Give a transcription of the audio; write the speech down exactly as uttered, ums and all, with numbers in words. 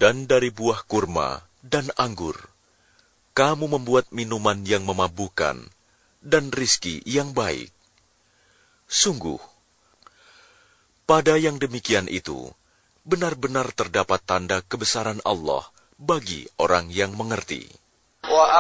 dan dari buah kurma dan anggur. Kamu membuat minuman yang memabukkan dan rizki yang baik. Sungguh, pada yang demikian itu, benar-benar terdapat tanda kebesaran Allah bagi orang yang mengerti.